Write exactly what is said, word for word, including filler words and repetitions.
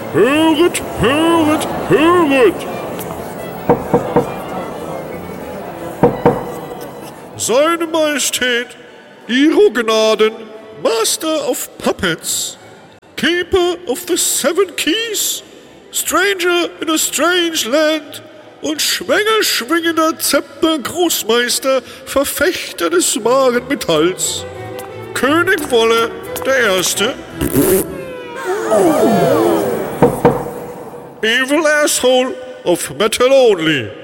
Höret, höret, höret! Seine Majestät, Ihro Gnaden, Master of Puppets, Keeper of the Seven Keys, Stranger in a Strange Land und schwängelschwingender Zepter-Großmeister, Verfechter des wahren Metalls. König Wolle der Erste. Evil Asshole of Metal Only.